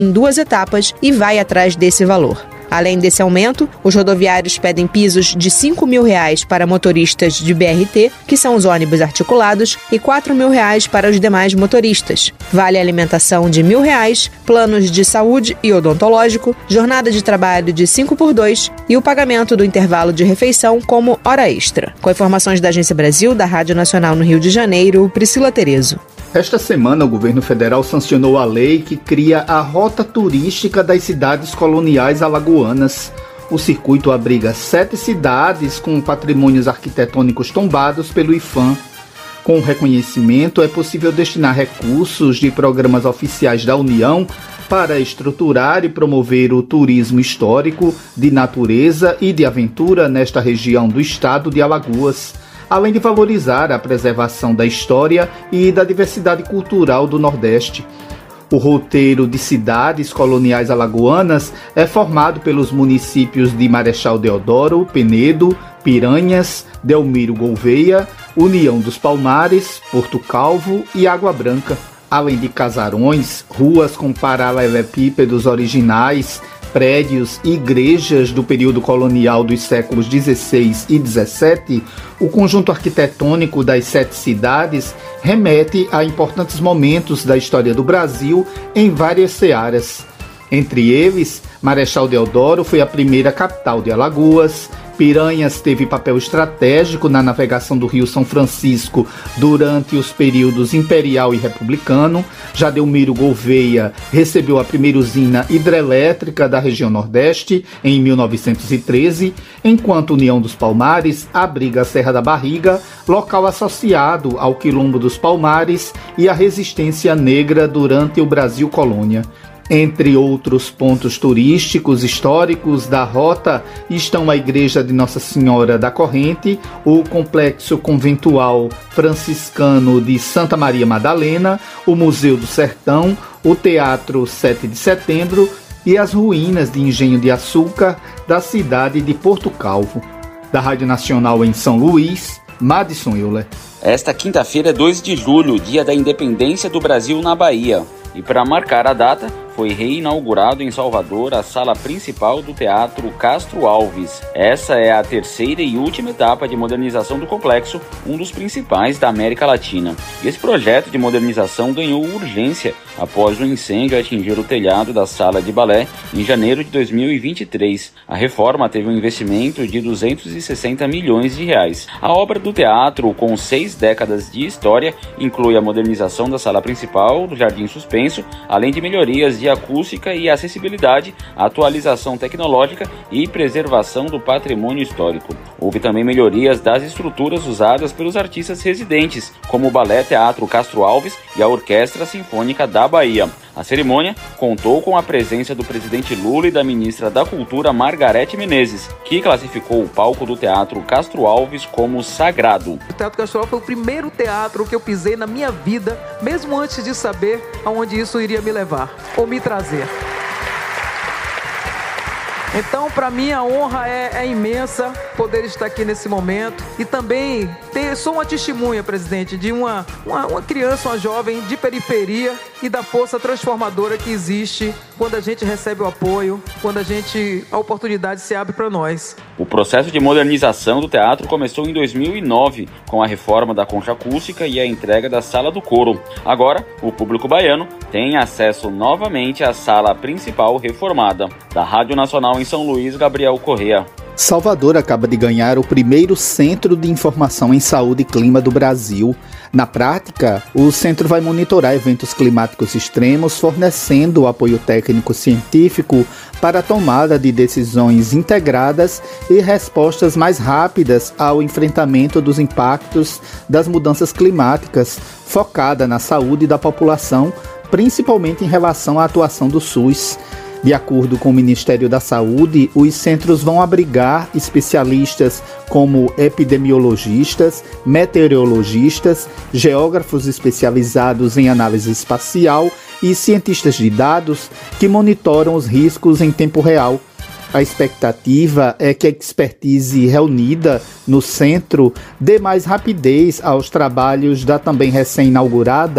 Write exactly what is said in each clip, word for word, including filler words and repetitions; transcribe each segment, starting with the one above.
em duas etapas e vai atrás desse valor. Além desse aumento, os rodoviários pedem pisos de cinco mil reais para motoristas de B R T, que são os ônibus articulados, e quatro mil reais para os demais motoristas. Vale alimentação de mil reais, planos de saúde e odontológico, jornada de trabalho de cinco por dois e o pagamento do intervalo de refeição como hora extra. Com informações da Agência Brasil, da Rádio Nacional no Rio de Janeiro, Priscila Terezo. Esta semana, o governo federal sancionou a lei que cria a Rota Turística das Cidades Coloniais Alagoanas. O circuito abriga sete cidades com patrimônios arquitetônicos tombados pelo IPHAN. Com o reconhecimento, é possível destinar recursos de programas oficiais da União para estruturar e promover o turismo histórico, de natureza e de aventura nesta região do estado de Alagoas, além de valorizar a preservação da história e da diversidade cultural do Nordeste. O roteiro de cidades coloniais alagoanas é formado pelos municípios de Marechal Deodoro, Penedo, Piranhas, Delmiro Gouveia, União dos Palmares, Porto Calvo e Água Branca, além de casarões, ruas com paralelepípedos originais, prédios e igrejas do período colonial dos séculos dezesseis e dezessete, o conjunto arquitetônico das sete cidades remete a importantes momentos da história do Brasil em várias searas. Entre eles, Marechal Deodoro foi a primeira capital de Alagoas, Piranhas teve papel estratégico na navegação do Rio São Francisco durante os períodos imperial e republicano. Já Delmiro Gouveia recebeu a primeira usina hidrelétrica da região Nordeste em mil novecentos e treze, enquanto União dos Palmares abriga a Serra da Barriga, local associado ao Quilombo dos Palmares e à resistência negra durante o Brasil Colônia. Entre outros pontos turísticos históricos da rota estão a Igreja de Nossa Senhora da Corrente, o Complexo Conventual Franciscano de Santa Maria Madalena, o Museu do Sertão, o Teatro sete de Setembro e as ruínas de Engenho de Açúcar da cidade de Porto Calvo. Da Rádio Nacional em São Luís, Madison Euler. Esta quinta-feira é dois de julho, dia da independência do Brasil na Bahia. E para marcar a data, foi reinaugurado em Salvador a sala principal do Teatro Castro Alves. Essa é a terceira e última etapa de modernização do complexo, um dos principais da América Latina. E esse projeto de modernização ganhou urgência após o incêndio atingir o telhado da sala de balé em janeiro de dois mil e vinte e três. A reforma teve um investimento de duzentos e sessenta milhões de reais. A obra do teatro, com seis décadas de história, inclui a modernização da sala principal, do Jardim Suspenso, além de melhorias de acústica e acessibilidade, atualização tecnológica e preservação do patrimônio histórico. Houve também melhorias das estruturas usadas pelos artistas residentes, como o Balé Teatro Castro Alves e a Orquestra Sinfônica da Bahia. A cerimônia contou com a presença do presidente Lula e da ministra da Cultura Margarete Menezes, que classificou o palco do Teatro Castro Alves como sagrado. O Teatro Castro Alves foi o primeiro teatro que eu pisei na minha vida, mesmo antes de saber aonde isso iria me levar ou me trazer. Então, para mim, a honra é, é imensa poder estar aqui nesse momento e também ter, sou uma testemunha, presidente, de uma, uma, uma criança, uma jovem de periferia e da força transformadora que existe quando a gente recebe o apoio, quando a gente, a oportunidade se abre para nós. O processo de modernização do teatro começou em dois mil e nove, com a reforma da concha acústica e a entrega da Sala do Coro. Agora, o público baiano tem acesso novamente à sala principal reformada. Da Rádio Nacional em São Luís, Gabriel Correa. Salvador acaba de ganhar o primeiro Centro de Informação em Saúde e Clima do Brasil. Na prática, o centro vai monitorar eventos climáticos extremos, fornecendo apoio técnico-científico para a tomada de decisões integradas e respostas mais rápidas ao enfrentamento dos impactos das mudanças climáticas, focada na saúde da população, principalmente em relação à atuação do SUS. De acordo com o Ministério da Saúde, os centros vão abrigar especialistas como epidemiologistas, meteorologistas, geógrafos especializados em análise espacial e cientistas de dados que monitoram os riscos em tempo real. A expectativa é que a expertise reunida no centro dê mais rapidez aos trabalhos da também recém-inaugurada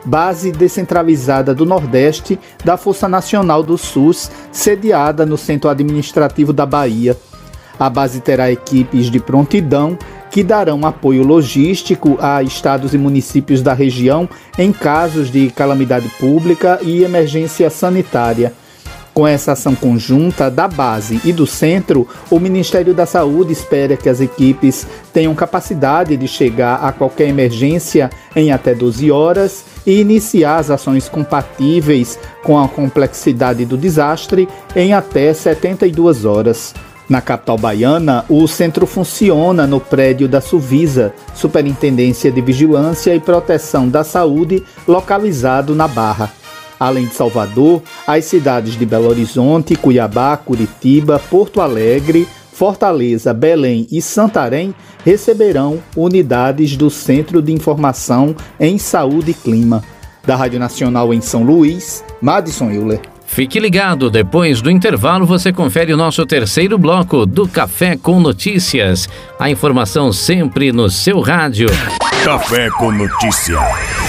base descentralizada do Nordeste da Força Nacional do SUS, sediada no Centro Administrativo da Bahia. A base terá equipes de prontidão que darão apoio logístico a estados e municípios da região em casos de calamidade pública e emergência sanitária. Com essa ação conjunta da base e do centro, o Ministério da Saúde espera que as equipes tenham capacidade de chegar a qualquer emergência em até doze horas e iniciar as ações compatíveis com a complexidade do desastre em até setenta e duas horas. Na capital baiana, o centro funciona no prédio da Suvisa, Superintendência de Vigilância e Proteção da Saúde, localizado na Barra. Além de Salvador, as cidades de Belo Horizonte, Cuiabá, Curitiba, Porto Alegre, Fortaleza, Belém e Santarém receberão unidades do Centro de Informação em Saúde e Clima. Da Rádio Nacional em São Luís, Madison Euler. Fique ligado, depois do intervalo você confere o nosso terceiro bloco do Café com Notícias. A informação sempre no seu rádio. Café com Notícia.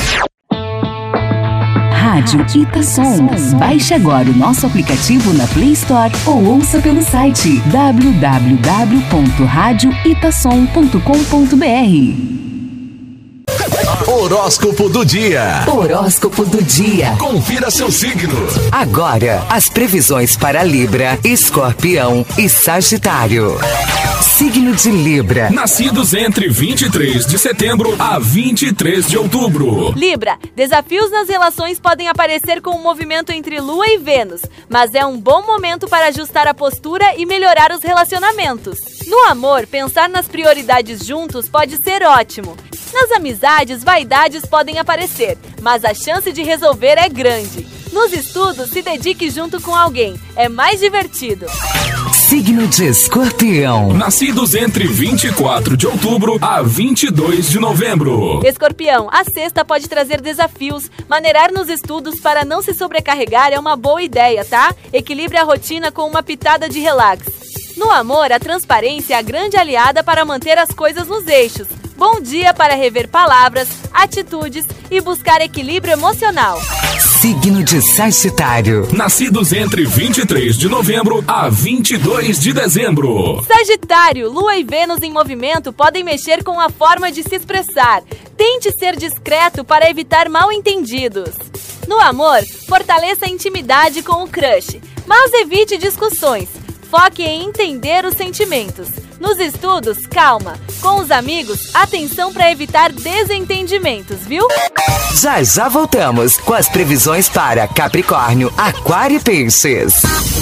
Rádio Itasom. Baixe agora o nosso aplicativo na Play Store ou ouça pelo site w w w ponto rádio itasom ponto com ponto b r. Horóscopo do dia. Horóscopo do dia. Confira seu signo. Agora, as previsões para Libra, Escorpião e Sagitário. Signo de Libra. Nascidos entre vinte e três de setembro a vinte e três de outubro. Libra, desafios nas relações podem aparecer com o movimento entre Lua e Vênus, mas é um bom momento para ajustar a postura e melhorar os relacionamentos. No amor, pensar nas prioridades juntos pode ser ótimo. Nas amizades, vaidades podem aparecer, mas a chance de resolver é grande. Nos estudos, se dedique junto com alguém, é mais divertido. Signo de Escorpião. Nascidos entre vinte e quatro de outubro a vinte e dois de novembro. Escorpião, a sexta pode trazer desafios. Maneirar nos estudos para não se sobrecarregar é uma boa ideia, tá? Equilibre a rotina com uma pitada de relax. No amor, a transparência é a grande aliada para manter as coisas nos eixos. Bom dia para rever palavras, atitudes e buscar equilíbrio emocional. Signo de Sagitário. Nascidos entre vinte e três de novembro a vinte e dois de dezembro. Sagitário, Lua e Vênus em movimento podem mexer com a forma de se expressar. Tente ser discreto para evitar mal-entendidos. No amor, fortaleça a intimidade com o crush, mas evite discussões. Foque em entender os sentimentos. Nos estudos, calma. Com os amigos, atenção para evitar desentendimentos, viu? Já já voltamos com as previsões para Capricórnio, Aquário e Peixes.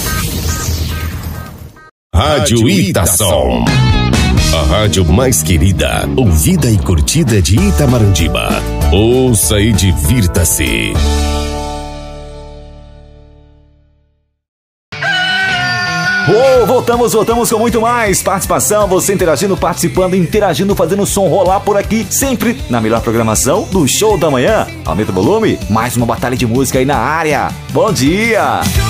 Rádio Itasom. A rádio mais querida, ouvida e curtida de Itamarandiba. Ouça e divirta-se. Oh, voltamos, voltamos com muito mais participação, você interagindo, participando, interagindo, fazendo o som rolar por aqui, sempre na melhor programação do Show da Manhã. Aumenta o volume, mais uma batalha de música aí na área. Bom dia!